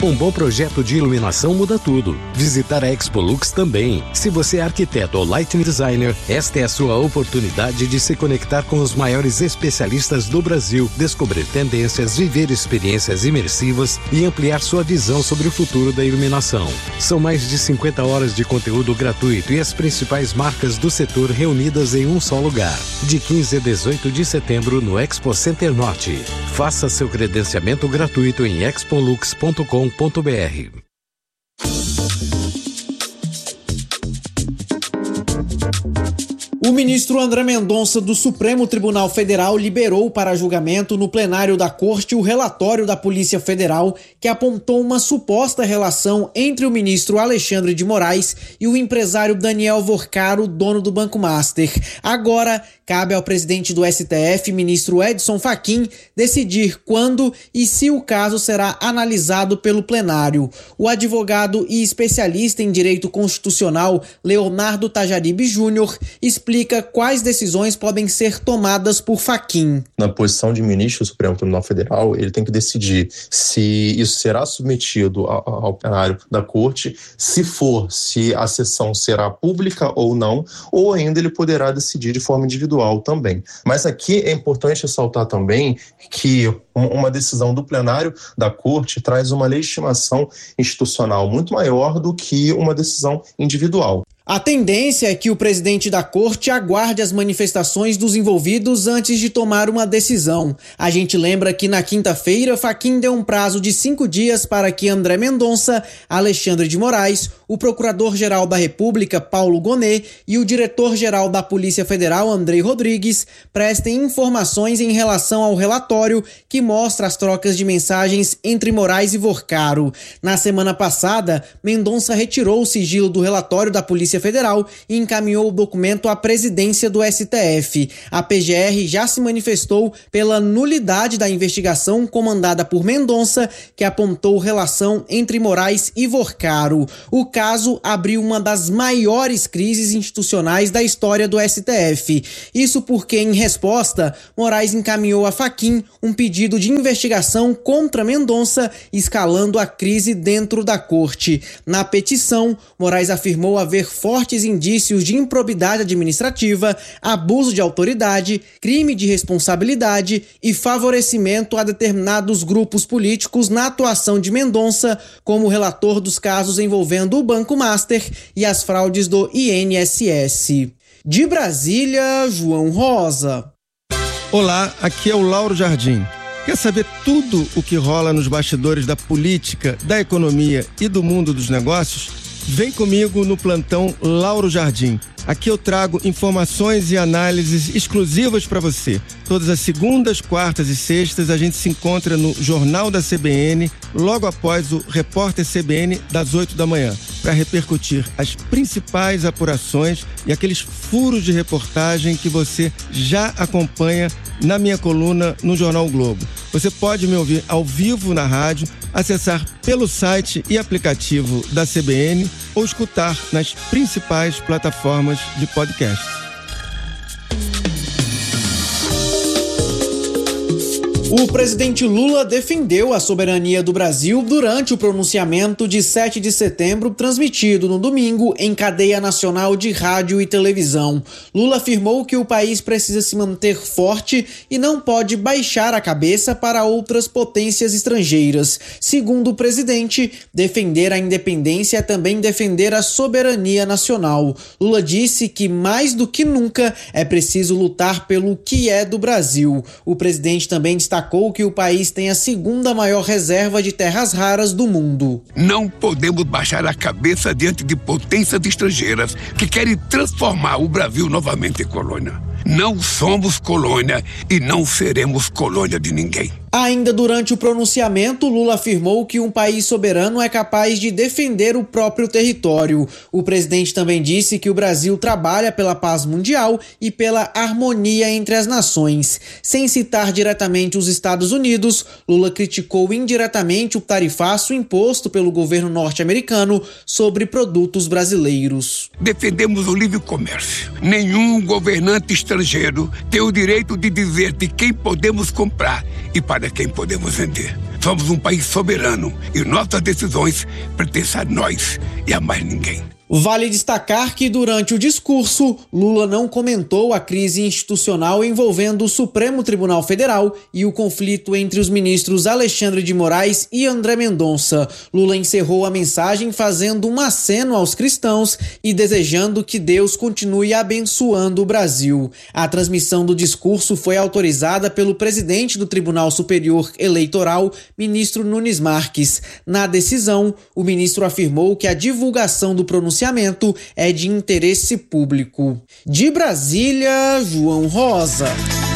Um bom projeto de iluminação muda tudo. Visitar a Expolux também. Se você é arquiteto ou lighting designer, esta é a sua oportunidade de se conectar com os maiores especialistas do Brasil, descobrir tendências, viver experiências imersivas e ampliar sua visão sobre o futuro da iluminação. São mais de 50 horas de conteúdo gratuito e as principais marcas do setor reunidas em um só lugar. De 15 a 18 de setembro no Expo Center Norte. Faça seu credenciamento gratuito em expolux.com.br. O ministro André Mendonça do Supremo Tribunal Federal liberou para julgamento no plenário da Corte o relatório da Polícia Federal que apontou uma suposta relação entre o ministro Alexandre de Moraes e o empresário Daniel Vorcaro, dono do Banco Master. Agora, cabe ao presidente do STF, ministro Edson Fachin, decidir quando e se o caso será analisado pelo plenário. O advogado e especialista em direito constitucional Leonardo Tajaribe Júnior explica quais decisões podem ser tomadas por Fachin. Na posição de ministro do Supremo Tribunal Federal, ele tem que decidir se isso será submetido ao plenário da Corte, se a sessão será pública ou não, ou ainda ele poderá decidir de forma individual também. Mas aqui é importante ressaltar também que uma decisão do plenário da Corte traz uma legitimação institucional muito maior do que uma decisão individual. A tendência é que o presidente da Corte aguarde as manifestações dos envolvidos antes de tomar uma decisão. A gente lembra que na quinta-feira, Fachin deu um prazo de 5 dias para que André Mendonça, Alexandre de Moraes, o Procurador-Geral da República, Paulo Gonet, e o Diretor-Geral da Polícia Federal, Andrei Rodrigues, prestem informações em relação ao relatório que mostra as trocas de mensagens entre Moraes e Vorcaro. Na semana passada, Mendonça retirou o sigilo do relatório da Polícia Federal e encaminhou o documento à presidência do STF. A PGR já se manifestou pela nulidade da investigação comandada por Mendonça, que apontou relação entre Moraes e Vorcaro. O caso abriu uma das maiores crises institucionais da história do STF. Isso porque, em resposta, Moraes encaminhou a Fachin um pedido de investigação contra Mendonça, escalando a crise dentro da corte. Na petição, Moraes afirmou haver fortes indícios de improbidade administrativa, abuso de autoridade, crime de responsabilidade e favorecimento a determinados grupos políticos na atuação de Mendonça como relator dos casos envolvendo o Banco Master e as fraudes do INSS. De Brasília, João Rosa. Olá, aqui é o Lauro Jardim. Quer saber tudo o que rola nos bastidores da política, da economia e do mundo dos negócios? Vem comigo no plantão Lauro Jardim. Aqui eu trago informações e análises exclusivas para você. Todas as segundas, quartas e sextas a gente se encontra no Jornal da CBN, logo após o Repórter CBN das 8 da manhã, para repercutir as principais apurações e aqueles furos de reportagem que você já acompanha na minha coluna no Jornal o Globo. Você pode me ouvir ao vivo na rádio, acessar pelo site e aplicativo da CBN ou escutar nas principais plataformas de podcast. O presidente Lula defendeu a soberania do Brasil durante o pronunciamento de 7 de setembro, transmitido no domingo em cadeia nacional de rádio e televisão. Lula afirmou que o país precisa se manter forte e não pode baixar a cabeça para outras potências estrangeiras. Segundo o presidente, defender a independência é também defender a soberania nacional. Lula disse que, mais do que nunca, é preciso lutar pelo que é do Brasil. O presidente também destacou que o país tem a segunda maior reserva de terras raras do mundo. Não podemos baixar a cabeça diante de potências estrangeiras que querem transformar o Brasil novamente em colônia. Não somos colônia e não seremos colônia de ninguém. Ainda durante o pronunciamento, Lula afirmou que um país soberano é capaz de defender o próprio território. O presidente também disse que o Brasil trabalha pela paz mundial e pela harmonia entre as nações. Sem citar diretamente os Estados Unidos, Lula criticou indiretamente o tarifaço imposto pelo governo norte-americano sobre produtos brasileiros. Defendemos o livre comércio. Nenhum governante estrangeiro tem o direito de dizer de quem podemos comprar e para quem podemos vender. Somos um país soberano e nossas decisões pertencem a nós e a mais ninguém. Vale destacar que, durante o discurso, Lula não comentou a crise institucional envolvendo o Supremo Tribunal Federal e o conflito entre os ministros Alexandre de Moraes e André Mendonça. Lula encerrou a mensagem fazendo um aceno aos cristãos e desejando que Deus continue abençoando o Brasil. A transmissão do discurso foi autorizada pelo presidente do Tribunal Superior Eleitoral, ministro Nunes Marques. Na decisão, o ministro afirmou que a divulgação do pronunciamento é de interesse público. De Brasília, João Rosa.